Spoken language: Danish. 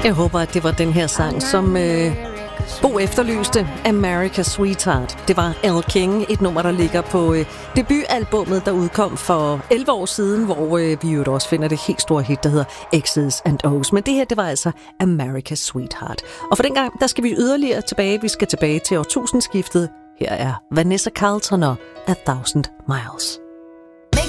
Jeg håber, at det var den her sang, som Bo efterlyste, America's Sweetheart. Det var Al King, et nummer, der ligger på debutalbummet, der udkom for 11 år siden, hvor vi jo også finder det helt store hit, der hedder X's and O's. Men det her, det var altså America's Sweetheart. Og for den gang, der skal vi yderligere tilbage. Vi skal tilbage til årtusindskiftet. Her er Vanessa Carlton og A Thousand Miles.